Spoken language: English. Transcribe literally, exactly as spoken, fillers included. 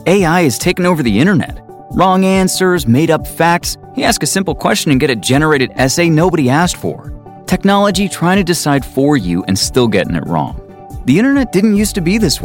A I has taken over the internet. Wrong answers, made-up facts. You ask a simple question and get a generated essay nobody asked for. Technology trying to decide for you and still getting it wrong. The internet didn't used to be this way.